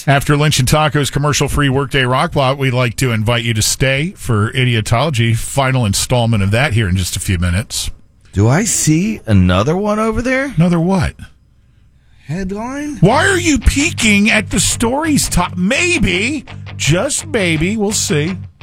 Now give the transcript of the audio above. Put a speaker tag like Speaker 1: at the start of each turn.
Speaker 1: After Lynch and Taco's commercial-free Workday Rock Block, we'd like to invite you to stay for Idiotology, final installment of that here in just a few minutes.
Speaker 2: Do I see another one over there?
Speaker 1: Another what?
Speaker 2: Headline?
Speaker 1: Why are you peeking at the stories top? Maybe, just maybe, we'll see.